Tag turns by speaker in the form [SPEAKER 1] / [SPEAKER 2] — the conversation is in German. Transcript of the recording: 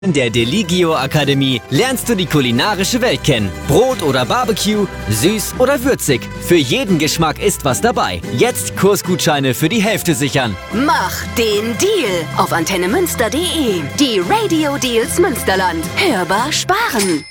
[SPEAKER 1] In der Deligio Akademie lernst du die kulinarische Welt kennen. Brot oder Barbecue, süß oder würzig. Für jeden Geschmack ist was dabei. Jetzt Kursgutscheine für die Hälfte sichern.
[SPEAKER 2] Mach den Deal auf antennemünster.de. Die Radio Deals Münsterland. Hörbar sparen.